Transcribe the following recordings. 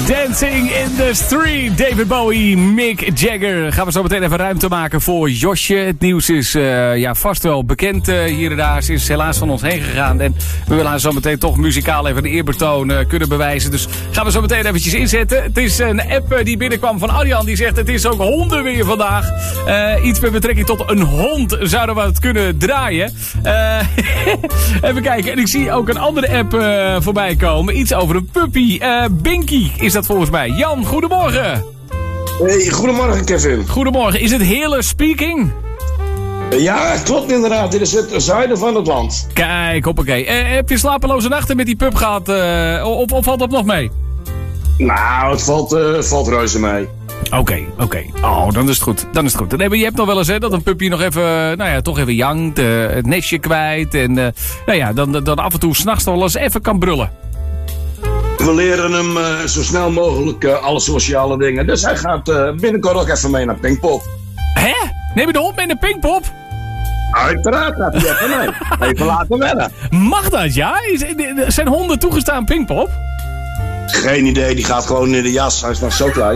Dancing in the Street. David Bowie, Mick Jagger. Gaan we zo meteen even ruimte maken voor Josje. Het nieuws is vast wel bekend hier en daar. Ze is helaas van ons heen gegaan. En we willen haar zo meteen toch muzikaal even een eerbetoon kunnen bewijzen. Dus gaan we zo meteen eventjes inzetten. Het is een app die binnenkwam van Arjan. Die zegt het is ook hondenweer vandaag. Iets met betrekking tot een hond zouden we het kunnen draaien. Even kijken. En ik zie ook een andere app voorbij komen. Iets over een puppy. Binky is dat volgens mij. Jan, goedemorgen. Hey, goedemorgen Kevin. Goedemorgen. Is het Heerle speaking? Ja, klopt inderdaad. Dit is het zuiden van het land. Kijk, hoppakee. Heb je slapeloze nachten met die pup gehad? Of valt dat nog mee? Nou, het valt reuze mee. Oké. Oh, dan is het goed. Je hebt nog wel eens dat een puppy nog even, toch even jankt, het nestje kwijt. En dan af en toe 's nachts nog wel eens even kan brullen. We leren hem zo snel mogelijk alle sociale dingen. Dus hij gaat binnenkort ook even mee naar Pinkpop. Hè? Neem je de hond mee naar Pinkpop? Uiteraard gaat hij even mee. Even laten wennen. Mag dat, ja? Zijn honden toegestaan Pinkpop? Geen idee, die gaat gewoon in de jas. Hij is nog zo klein.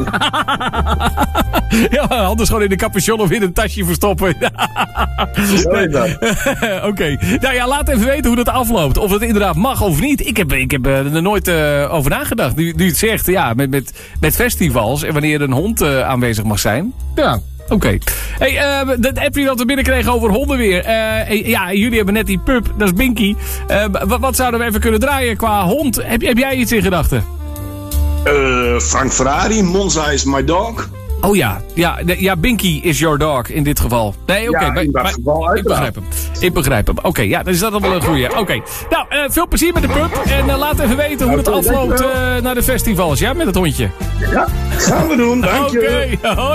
Ja, anders gewoon in de capuchon of in een tasje verstoppen. Zo is dat. Oké. Nou ja, laat even weten hoe dat afloopt. Of het inderdaad mag of niet. Ik heb er nooit over nagedacht. Nu het zegt, ja, met festivals en wanneer een hond aanwezig mag zijn. Ja. Oké. Hey, dat appje dat we binnenkregen over hondenweer. Jullie hebben net die pup, dat is Binky. Wat zouden we even kunnen draaien qua hond? Heb jij iets in gedachten? Frank Ferrari, Monza is my dog. Oh ja, Binky is your dog in dit geval. Nee, oké. Ja, in dat geval Ik begrijp hem. Oké, ja, dan is dat dan wel een goeie. Oké. Nou, veel plezier met de pup. En laat even weten hoe het afloopt naar de festivals, ja, met het hondje. Ja, gaan we doen. Dank je. Oké, hoi.